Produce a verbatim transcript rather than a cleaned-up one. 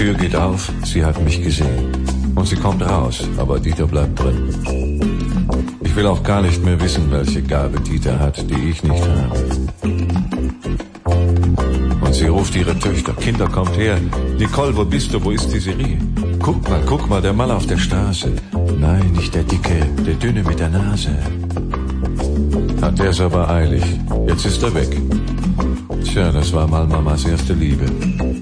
Tür geht auf, sie hat mich gesehen. Und sie kommt raus, aber Dieter bleibt drin. Ich will auch gar nicht mehr wissen, welche Gabe Dieter hat, die ich nicht habe. Und sie ruft ihre Töchter, Kinder, kommt her. Nicole, wo bist du, wo ist die Serie? Guck mal, guck mal, der Mann auf der Straße. Nein, nicht der Dicke, der Dünne mit der Nase. Hat der's aber eilig, jetzt ist er weg. Tja, das war mal Mamas erste Liebe.